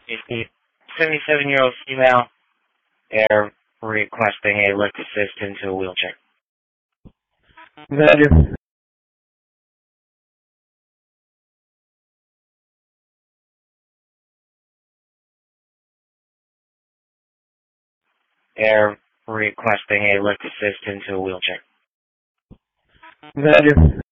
A 77-year-old female air requesting a lift assist into a wheelchair. Roger. Air requesting a lift assist into a wheelchair. Roger.